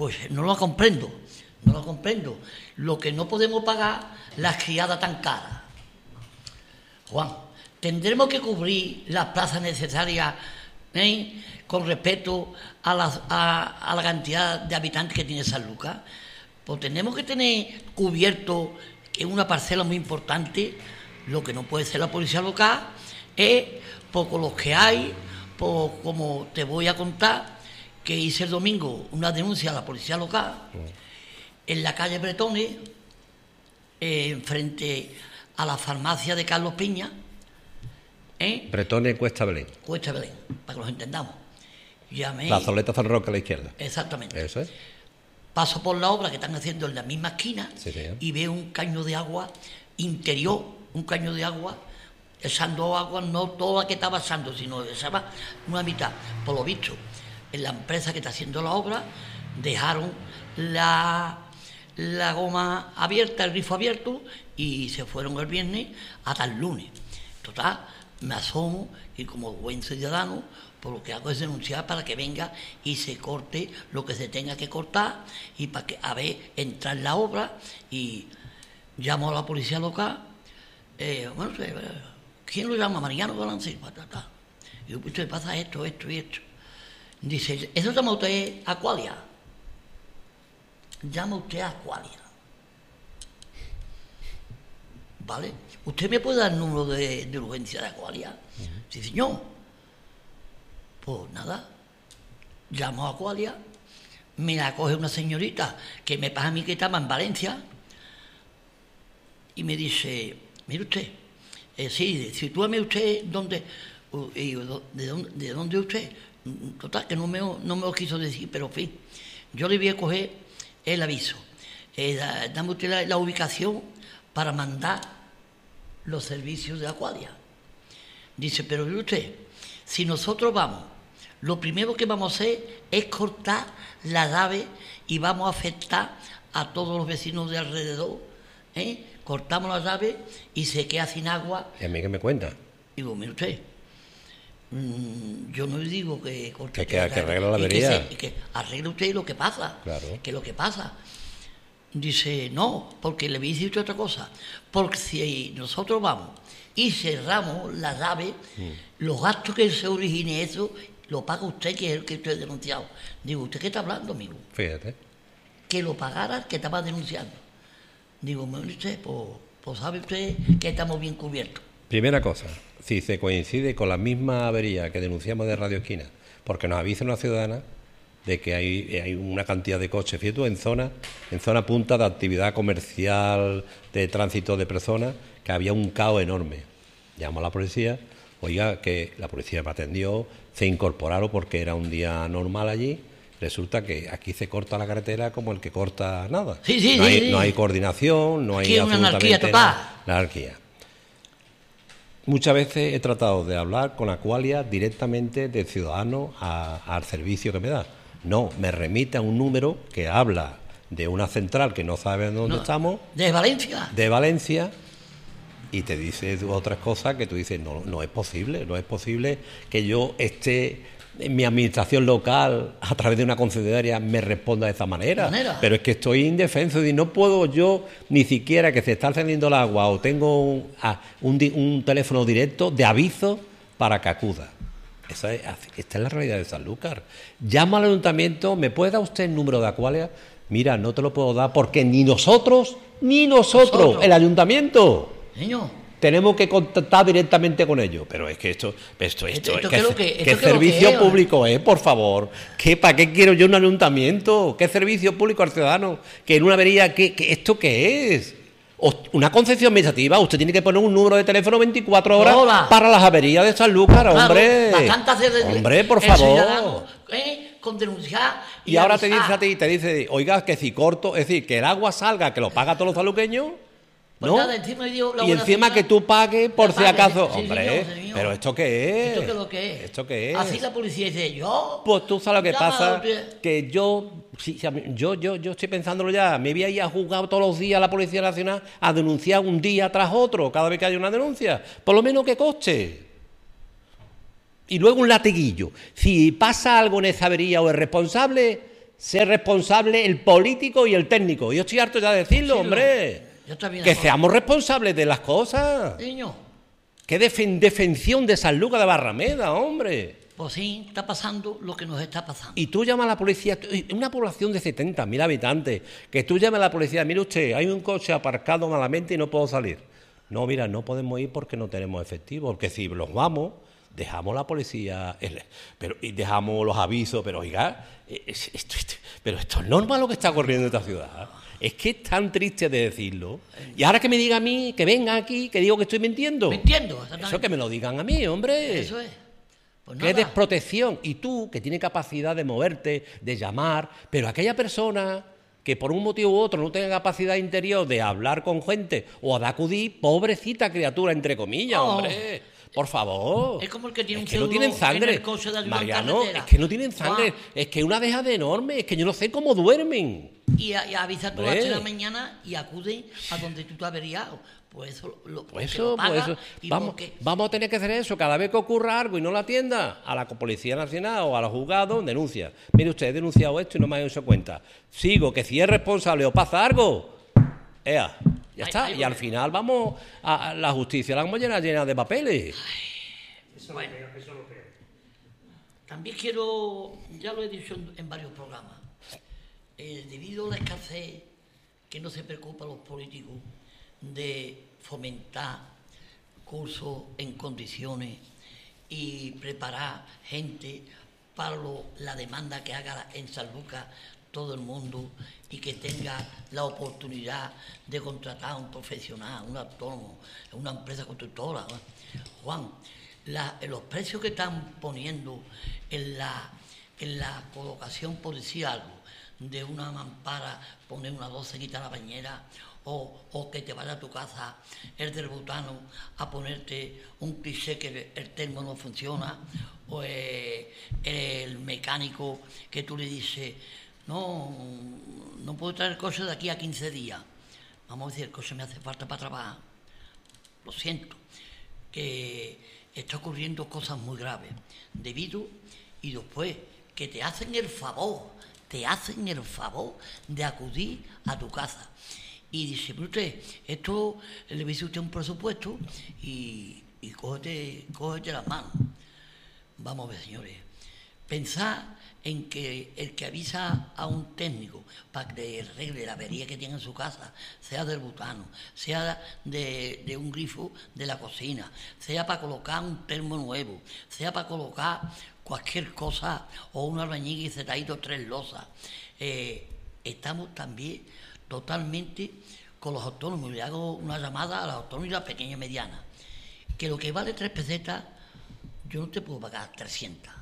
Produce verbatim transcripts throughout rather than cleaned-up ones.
Pues no lo comprendo, no lo comprendo. Lo que no podemos pagar, las criadas tan caras. Juan, tendremos que cubrir las plazas necesarias, ¿eh?, con respecto a la, a, a la cantidad de habitantes que tiene San Lucas. Pues tenemos que tener cubierto, que es una parcela muy importante. Lo que no puede ser la policía local es, pues, con los que hay, pues, como te voy a contar, que hice el domingo una denuncia a la policía local en la calle Bretones, eh, frente a la farmacia de Carlos Piña. ¿eh? Bretones, Cuesta Belén. Cuesta Belén, para que los entendamos. Llamé, la Zoleta San Roque a la izquierda. Exactamente. Eso es. Paso por la obra que están haciendo en la misma esquina, sí, y veo un caño de agua interior, un caño de agua, echando agua, no toda que estaba echando, sino echaba una mitad. Por lo visto, en la empresa que está haciendo la obra dejaron la, la goma abierta, el grifo abierto, y se fueron el viernes hasta el lunes. Total, me asomo y como buen ciudadano, pues lo que hago es denunciar para que venga y se corte lo que se tenga que cortar, y para que, a ver, entrar en la obra, y llamo a la policía local. Eh, bueno, ¿quién lo llama? Mariano Galancín. Y yo, pues, pasa esto, esto y esto. Dice, ¿eso llama usted a Aqualia? Llama usted a Aqualia. ¿Vale? ¿Usted me puede dar el número de, de urgencia de Aqualia? Uh-huh. Sí, señor. Pues nada, llamo a Aqualia, me la coge una señorita que me pasa a mí que estaba en Valencia, y me dice, mire usted, eh, sí, sitúame usted dónde, uh, y yo, ¿de dónde, de dónde usted? Total, que no me, no me lo quiso decir, pero en fin, yo le voy a coger el aviso. Eh, da, dame usted la, la ubicación para mandar los servicios de Aqualia. Dice, pero mire usted, si nosotros vamos, lo primero que vamos a hacer es cortar la llave y vamos a afectar a todos los vecinos de alrededor. ¿eh? Cortamos la llave y se queda sin agua. ¿Y a mí qué me cuenta? Digo, mire usted, mmm, yo no le digo que corte. Que, que, que arregle la avería. Que, que arregle usted lo que pasa. Claro. Que lo que pasa. Dice, no, porque le voy a decir otra cosa. Porque si nosotros vamos y cerramos la llave, mm. los gastos que se origine eso, lo paga usted, que es el que usted ha denunciado. Digo, ¿usted qué está hablando, amigo? Fíjate. Que lo pagara el que estaba denunciando. Digo, usted, pues, pues sabe usted que estamos bien cubiertos. Primera cosa, si se coincide con la misma avería que denunciamos de Radio Esquina, porque nos avisa una ciudadana de que hay, hay una cantidad de coches, fíjate, en zona, en zona punta de actividad comercial, de tránsito de personas, que había un caos enorme. Llamó a la policía, oiga, que la policía me atendió, se incorporaron porque era un día normal allí. Resulta que aquí se corta la carretera como el que corta nada. Sí, sí, no, sí, hay, sí. no hay coordinación, no hay aquí absolutamente una anarquía total. Nada. La anarquía. Muchas veces he tratado de hablar con Aqualia directamente del ciudadano a, al servicio que me da. No, me remite a un número que habla de una central que no sabe dónde no, estamos. ¿De Valencia? De Valencia. Y te dice otras cosas que tú dices, no, no es posible, no es posible que yo esté en mi administración local a través de una concesionaria me responda de esa manera. manera. Pero es que estoy indefenso y no puedo yo ni siquiera que se está encendiendo el agua o tengo un, ah, un, un teléfono directo de aviso para que acuda. Esa es, esta es la realidad de Sanlúcar. Llamo al ayuntamiento, ¿me puede dar usted el número de Aqualia? Mira, no te lo puedo dar porque ni nosotros, ni nosotros, nosotros. el ayuntamiento. Señor. Tenemos que contactar directamente con ellos. Pero es que esto, esto, esto, esto, ¿qué, esto que, ¿qué esto servicio que público es, por favor? ¿Qué, ¿Para qué quiero yo un ayuntamiento? ¿Qué servicio público al ciudadano? Que en una avería, ¿qué, qué, ¿esto qué es? Una concesión administrativa, usted tiene que poner un número de teléfono veinticuatro horas Hola. para las averías de Sanlúcar, claro, hombre. Hombre, por favor. ¿eh? Con denunciar. Y, y ahora avisar. te dice a ti, te dice, oiga, que si corto, es decir, que el agua salga, que lo paga todos los saluqueños. Pues ¿no? Nada, encima dio la y encima señora, que tú pagues por si pague, acaso. Sí, hombre, señor, señor. ¿Pero esto qué es? ¿Esto qué es lo que es? ¿Esto qué es? Así la policía dice, yo... Pues tú sabes lo que pasa, que yo, sí, yo, yo, yo estoy pensándolo ya, me voy a ir a juzgar todos los días a la Policía Nacional a denunciar un día tras otro, cada vez que haya una denuncia, por lo menos que coste. Y luego un latiguillo. Si pasa algo en esa avería o el responsable ser responsable el político y el técnico. Yo estoy harto ya de decirlo, sí, hombre. Yo también que seamos responsables de las cosas. Niño. Qué defen defensión de San Lucas de Barrameda, hombre. Pues sí, está pasando lo que nos está pasando. Y tú llamas a la policía, una población de setenta mil habitantes, que tú llamas a la policía, mire usted, hay un coche aparcado malamente y no puedo salir. No, mira, no podemos ir porque no tenemos efectivo, porque si los vamos, dejamos la policía, el, pero, y dejamos los avisos, pero oiga, esto, esto, pero esto es normal lo que está ocurriendo en esta ciudad. Es que es tan triste de decirlo. Y ahora que me diga a mí, que venga aquí, que digo que estoy mintiendo. Mintiendo, eso que me lo digan a mí, hombre. Eso es. Pues qué desprotección. Y tú, que tienes capacidad de moverte, de llamar, pero aquella persona que por un motivo u otro no tenga capacidad interior de hablar con gente o de acudir, pobrecita criatura, entre comillas, oh. hombre. Por favor. Es como el que tiene es un que no tienen sangre. De Mariano, es que no tienen sangre. Ah. Es que es una deja de enorme. Es que yo no sé cómo duermen. Y, a, y avisa tú a las tres de la mañana y acude a donde tú te has averiado. Pues eso, lo, pues eso, lo pues eso. Vamos, porque... vamos a tener que hacer eso. Cada vez que ocurra algo y no lo atienda, a la Policía Nacional o a los juzgados, denuncia. Mire usted, he denunciado esto y no me ha hecho cuenta. Sigo, que si es responsable o pasa algo, ea. Ya está, ay, ay, y al final vamos a, a la justicia, la vamos llena, llena de papeles. Ay, eso bueno, lo peor, eso lo peor. También quiero, ya lo he dicho en, en varios programas, eh, debido a la escasez que no se preocupan los políticos de fomentar cursos en condiciones y preparar gente para lo, la demanda que haga en San Lucas todo el mundo y que tenga la oportunidad de contratar a un profesional, un autónomo, una empresa constructora. Juan, la, los precios que están poniendo en la, en la colocación, por decir algo, de una mampara, poner una doce, quitar la bañera, o, o que te vaya a tu casa el del butano a ponerte un cliché que el, el termo no funciona, o eh, el mecánico que tú le dices, no, no puedo traer el coche de aquí a quince días. Vamos a decir, el coche me hace falta para trabajar. Lo siento, que está ocurriendo cosas muy graves. Debido, y después, que te hacen el favor, te hacen el favor de acudir a tu casa. Y dice, pero usted, esto le dice usted un presupuesto y, y cógete, cógete las manos. Vamos a ver, señores. Pensar en que el que avisa a un técnico para que arregle la avería que tiene en su casa, sea del butano, sea de, de un grifo de la cocina, sea para colocar un termo nuevo, sea para colocar cualquier cosa o un albañil y se te ha ido tres losas. Eh, estamos también totalmente con los autónomos. Le hago una llamada a los autónomos y a las pequeñas y medianas. Que lo que vale tres pesetas, yo no te puedo pagar trescientas.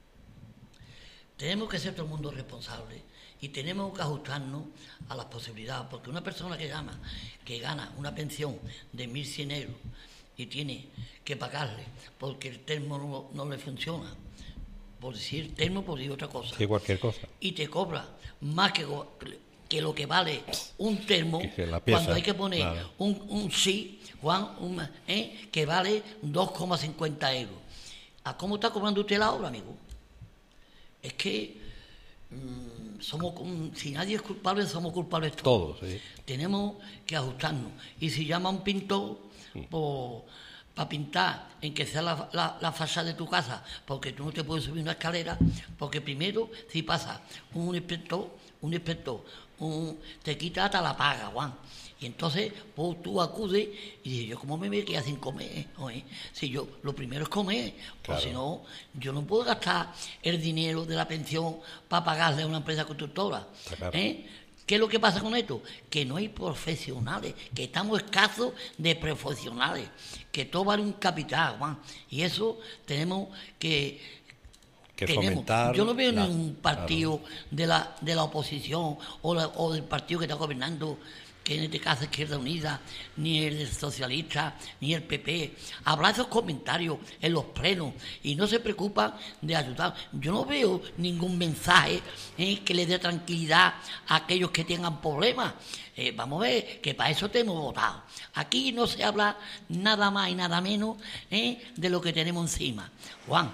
Tenemos que ser todo el mundo responsable y tenemos que ajustarnos a las posibilidades, porque una persona que llama, que gana una pensión de mil cien euros y tiene que pagarle porque el termo no, no le funciona, por decir termo, por decir otra cosa. Sí, cualquier cosa. Y te cobra más que, que lo que vale un termo, que pieza, cuando hay que poner claro. un, un sí, Juan, un, ¿eh? que vale dos coma cincuenta euros. ¿A cómo está cobrando usted la obra, amigo? Es que mmm, somos, si nadie es culpable, somos culpables todos. Todos, sí. Tenemos que ajustarnos. Y si llama a un pintor, sí. pues, para pintar en que sea la, la, la fachada de tu casa, porque tú no te puedes subir una escalera, porque primero, si pasa un inspector, un inspector, un, te quita hasta la paga, Juan. Y entonces pues, tú acudes y dices, yo cómo me voy a quedar sin comer, ¿eh? Si yo, lo primero es comer, claro. O si no, yo no puedo gastar el dinero de la pensión para pagarle a una empresa constructora. Claro. ¿Eh? ¿Qué es lo que pasa con esto? Que no hay profesionales, que estamos escasos de profesionales, que todo vale un capital, Juan. Y eso tenemos que... que tenemos. fomentar... Yo no veo la, ningún partido claro. de, la, de la oposición o, la, o del partido que está gobernando, que en este caso es Izquierda Unida, ni el socialista, ni el P P, habrá esos comentarios en los plenos y no se preocupan de ayudar. Yo no veo ningún mensaje eh, que le dé tranquilidad a aquellos que tengan problemas. Eh, vamos a ver, que para eso te hemos votado. Aquí no se habla nada más y nada menos eh, de lo que tenemos encima. Juan,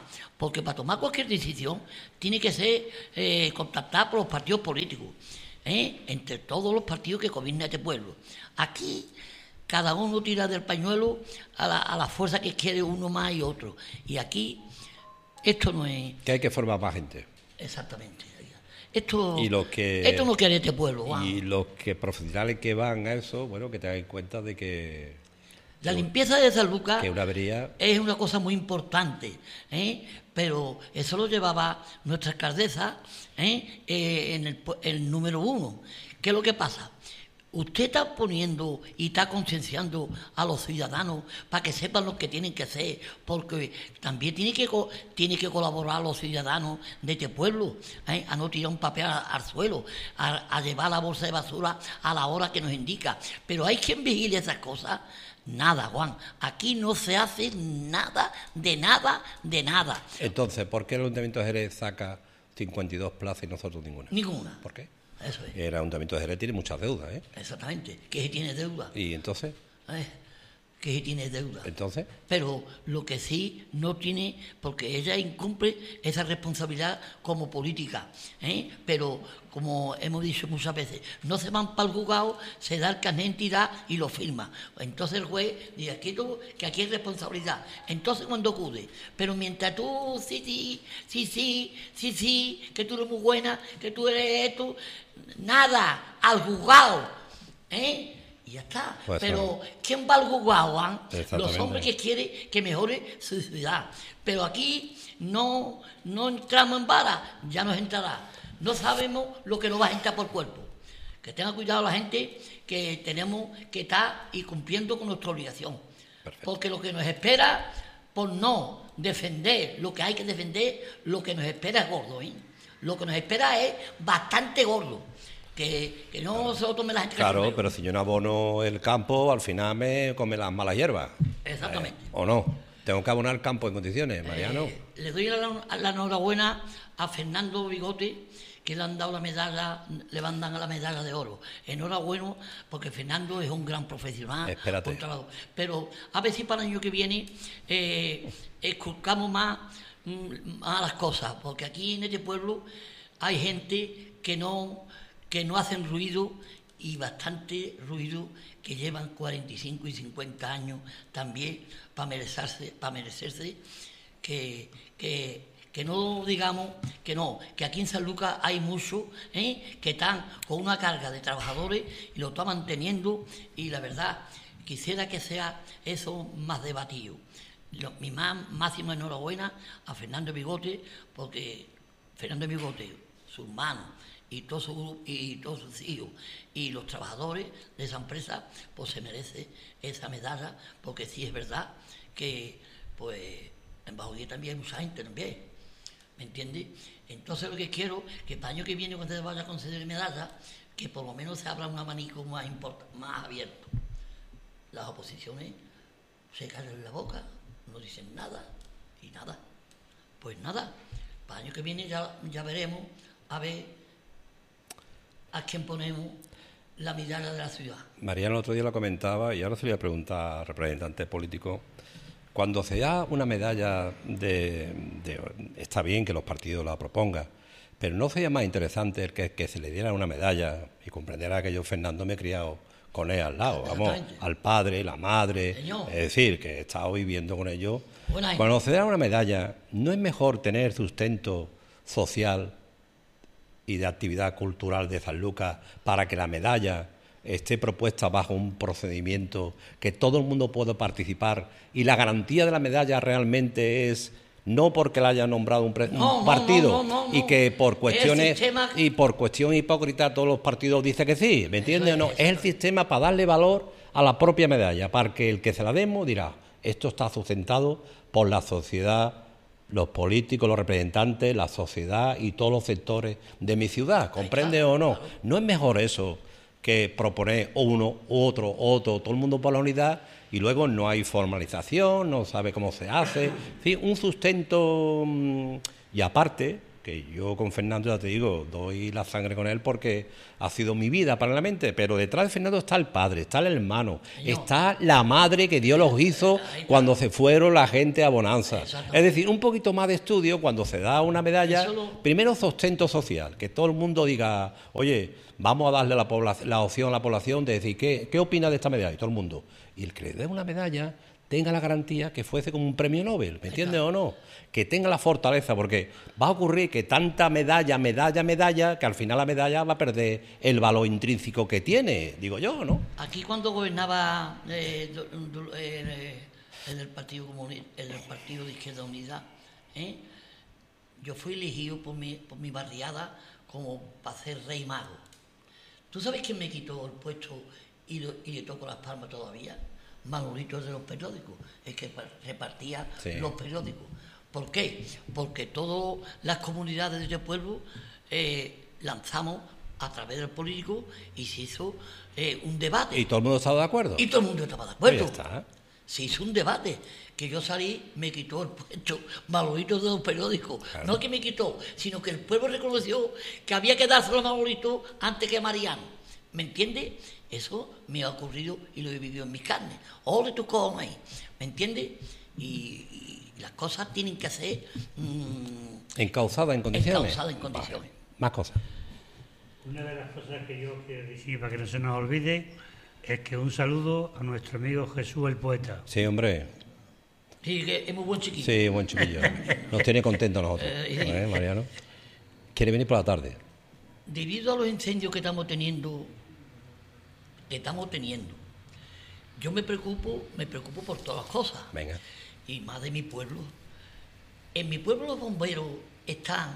porque para tomar cualquier decisión tiene que ser eh, contactada por los partidos políticos, ¿eh? entre todos los partidos que gobiernan este pueblo. Aquí cada uno tira del pañuelo a la, a la fuerza que quiere uno más y otro. Y aquí esto no es... Que hay que formar más gente. Exactamente. Esto, y los que, esto no quiere este pueblo. Wow. Y los que profesionales que van a eso, bueno, que tengan en cuenta de que... La limpieza de San Lucas que una avería... es una cosa muy importante, ¿eh? Pero eso lo llevaba nuestra alcaldesa ¿eh? Eh, en el, el número uno. ¿Qué es lo que pasa? Usted está poniendo y está concienciando a los ciudadanos para que sepan lo que tienen que hacer, porque también tiene que, tiene que colaborar los ciudadanos de este pueblo, ¿eh? a no tirar un papel al, al suelo, a, a llevar la bolsa de basura a la hora que nos indica. Pero hay quien vigile esas cosas. Nada, Juan. Aquí no se hace nada, de nada, de nada. Entonces, ¿por qué el Ayuntamiento de Jerez saca cincuenta y dos plazas y nosotros ninguna? Ninguna. ¿Por qué? Eso es. El Ayuntamiento de Jerez tiene muchas deudas, ¿eh? Exactamente. Que si tiene deuda. ¿Y entonces? ¿Eh? Que si tiene deuda. ¿Entonces? Pero lo que sí no tiene, porque ella incumple esa responsabilidad como política, ¿eh? Pero como hemos dicho muchas veces, no se van para el juzgado, se da el carnet de entidad y lo firma. Entonces el juez dice aquí tú, que aquí hay responsabilidad. Entonces cuando acude, pero mientras tú, sí, sí, sí, sí, sí, sí, que tú eres muy buena, que tú eres esto, nada, al juzgado, ¿eh? Y ya está. Pues pero sí. ¿Quién va al juzgado? ¿eh? Los hombres que quieren que mejore su ciudad. Pero aquí no, no entramos en vara, ya nos entrará. No sabemos lo que nos va a entrar por cuerpo. Que tenga cuidado la gente, que tenemos que estar y cumpliendo con nuestra obligación. Perfecto. Porque lo que nos espera, por no defender lo que hay que defender, lo que nos espera es gordo. ¿eh? Lo que nos espera es bastante gordo. Que, que no claro. se lo tome la gente. Claro, que pero si yo no abono el campo, al final me come las malas hierbas. Exactamente. Eh, ¿O no? Tengo que abonar el campo en condiciones, Mariano. Eh, le doy la, la enhorabuena a Fernando Bigote, que le han dado la medalla, le van a dar la medalla de oro. Enhorabuena, porque Fernando es un gran profesional. Espérate. Pero a ver si para el año que viene eh, esculcamos más, más las cosas, porque aquí en este pueblo hay gente que no... que no hacen ruido y bastante ruido, que llevan cuarenta y cinco y cincuenta años también para merecerse, para merecerse que, que, que no digamos que no, que aquí en San Lucas hay muchos ¿eh? que están con una carga de trabajadores y lo están manteniendo y la verdad quisiera que sea eso más debatido. Lo, mi más máxima enhorabuena a Fernando Bigote, porque Fernando Bigote, sus manos, y todos sus y todos sus hijos y los trabajadores de esa empresa pues se merece esa medalla, porque sí es verdad que pues en Bajodí también hay mucha gente también, ¿me entiendes? Entonces lo que quiero que para el año que viene cuando se vaya a conceder medalla, que por lo menos se abra un abanico más importante, más abierto. Las oposiciones se callan la boca, no dicen nada y nada, pues nada, para el año que viene ya, ya veremos a ver a quién ponemos la mirada de la ciudad. Mariano el otro día lo comentaba y ahora se le voy a preguntar al representante político. Cuando se da una medalla de, de... Está bien que los partidos la propongan, pero ¿no sería más interesante el que, que se le diera una medalla y comprenderá que yo, Fernando, me he criado con él al lado, vamos, al padre, la madre, Señor. Es decir, que he estado viviendo con ellos. Cuando se da una medalla, ¿no es mejor tener sustento social y de actividad cultural de San Lucas para que la medalla esté propuesta bajo un procedimiento que todo el mundo pueda participar y la garantía de la medalla realmente es no porque la haya nombrado un, pre- no, un partido no, no, no, no. y que por cuestiones sistema... y por cuestión hipócrita todos los partidos dicen que sí, ¿me entiendes o no? Es, es el sistema para darle valor a la propia medalla, para que el que se la demos dirá, esto está sustentado por la sociedad, los políticos, los representantes, la sociedad y todos los sectores de mi ciudad, ¿comprende o no? ¿No es mejor eso que proponer uno, otro, otro, todo el mundo por la unidad y luego no hay formalización, no sabe cómo se hace? ¿Sí? Un sustento y aparte, que yo con Fernando, ya te digo, doy la sangre con él porque ha sido mi vida paralelamente, pero detrás de Fernando está el padre, está el hermano, Señor. Está la madre que Dios los hizo cuando se fueron la gente a Bonanza. Es decir, un poquito más de estudio cuando se da una medalla, lo... primero sustento social, que todo el mundo diga, oye, vamos a darle la, población, la opción a la población de decir, ¿qué, qué opina de esta medalla? Y todo el mundo. Y el que le dé una medalla tenga la garantía que fuese como un premio Nobel, ¿me entiendes o no? Que tenga la fortaleza, porque va a ocurrir que tanta medalla, medalla, medalla, que al final la medalla va a perder el valor intrínseco que tiene, digo yo, ¿no? Aquí cuando gobernaba eh, eh, el, el, partido Comunista, el Partido de Izquierda Unida, ¿eh? yo fui elegido por mi, por mi barriada como para ser rey mago. ¿Tú sabes quién me quitó el puesto y, lo, y le toco las palmas todavía? Manolito de los periódicos, es que repartía sí. los periódicos. ¿Por qué? Porque todas las comunidades de este pueblo eh, lanzamos a través del político y se hizo eh, un debate. ¿Y todo el mundo estaba de acuerdo? Y todo el mundo estaba de acuerdo. Pues ya está. Se hizo un debate, que yo salí, me quitó el puesto Manolito de los periódicos. Claro. No que me quitó, sino que el pueblo reconoció que había que dárselo a Manolito antes que a Mariano. ¿Me entiendes? Eso me ha ocurrido y lo he vivido en mis carnes. Ole tu come, ¿me entiendes? Y, y las cosas tienen que ser... Mmm, encauzadas en condiciones. Encauzadas en condiciones. Vale. Más cosas. Una de las cosas que yo quiero decir, para que no se nos olvide, es que un saludo a nuestro amigo Jesús el poeta. Sí, hombre. Sí, que es muy buen chiquillo. Sí, buen chiquillo. Nos tiene contentos nosotros. ¿Eh, Mariano? Quiere venir por la tarde. Debido a los incendios que estamos teniendo... que estamos teniendo. Yo me preocupo, me preocupo por todas las cosas. Venga. Y más de mi pueblo. En mi pueblo los bomberos están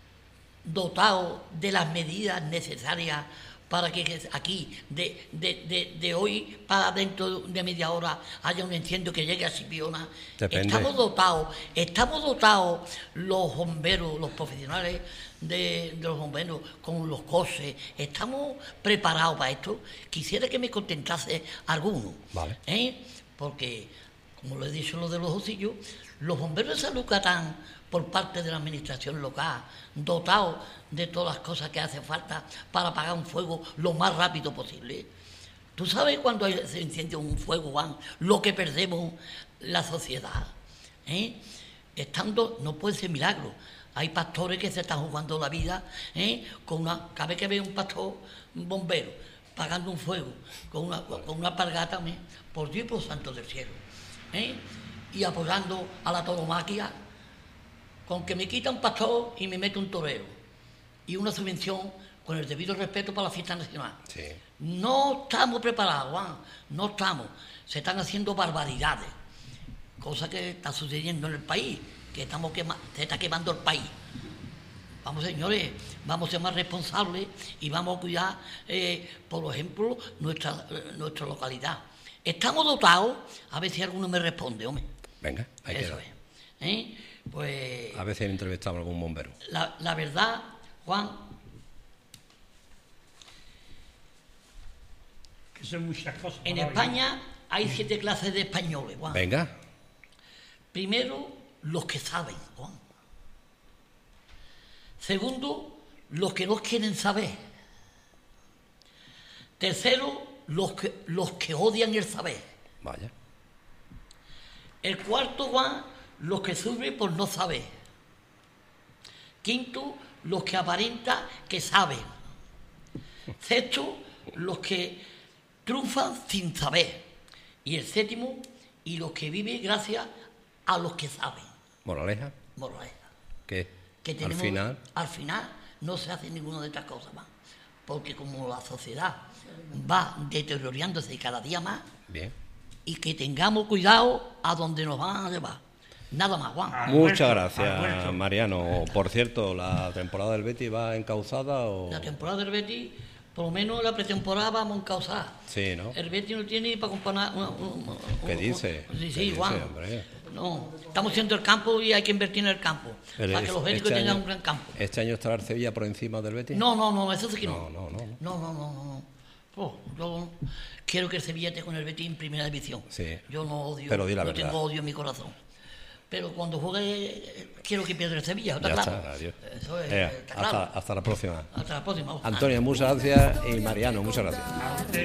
dotados de las medidas necesarias para que aquí, de, de, de, de hoy para dentro de media hora, haya un incendio que llegue a Sipiona. Depende. Estamos dotados, estamos dotados los bomberos, los profesionales de, de los bomberos, con los coches, estamos preparados para esto. Quisiera que me contentase alguno, vale. ¿eh? Porque, como lo he dicho lo de los osillos, los bomberos de San Lucatán, por parte de la administración local, dotados de todas las cosas que hace falta para apagar un fuego lo más rápido posible. ¿Tú sabes cuando se incendia un fuego, Juan, lo que perdemos la sociedad? ¿Eh? Estando, no puede ser milagro. Hay pastores que se están jugando la vida, ¿eh? Con una, cada vez que ve un pastor, un bombero, apagando un fuego, con una, con una alpargata, ¿eh? Por Dios y por santo del cielo, ¿eh? Y apoyando a la tauromaquia, con que me quita un pastor y me mete un torero, y una subvención con el debido respeto para la fiesta nacional. Sí. No estamos preparados, Juan, no estamos. Se están haciendo barbaridades, cosa que está sucediendo en el país, que estamos quema, se está quemando el país. Vamos, señores, vamos a ser más responsables y vamos a cuidar, eh, por ejemplo, nuestra, eh, nuestra localidad. Estamos dotados, a ver si alguno me responde, hombre. Venga, hay Eso que es. ¿Eh? Pues, a veces entrevistamos a algún bombero. La, la verdad, Juan, que son muchas cosas. En España hay siete clases de españoles, Juan. Venga. Primero, los que saben, Juan. Segundo, los que no quieren saber. Tercero, los que, los que odian el saber. Vaya. El cuarto, Juan, los que sufren por no saber. Quinto, los que aparentan que saben. Sexto, los que triunfan sin saber. Y el séptimo, y los que viven gracias a los que saben. Moraleja. Moraleja. ¿Qué? Que tenemos, al final. Al final no se hace ninguna de estas cosas más. Porque como la sociedad va deteriorándose cada día más. Bien. Y que tengamos cuidado a donde nos van a llevar. Nada más, Juan. Muchas gracias, Mariano. Por cierto, ¿la temporada del Betis va encauzada o...? La temporada del Betis, por lo menos la pretemporada vamos encauzada. Sí, ¿no? El Betis no tiene para comparar... Una, una, ¿Qué una, dice? Una, sí, ¿Qué sí, dice, Juan. Hombre? No, estamos haciendo el campo y hay que invertir en el campo. Pero para que los béticos este tengan año, un gran campo. ¿Este año estará el Sevilla por encima del Betis? No, no, no, eso sí que no. No, no, no. No, no, no, no. no. Oh, yo quiero que el Sevilla esté con el Betis en primera división. Sí. Yo no odio, Pero di la no verdad. tengo odio en mi corazón. pero cuando juegue eh, quiero que pierda el Sevilla, ¿está Ya claro? está, adiós. Eso es, Eh, está claro. hasta, hasta la próxima. Hasta la próxima. Antonio, muchas gracias, y Mariano, muchas gracias.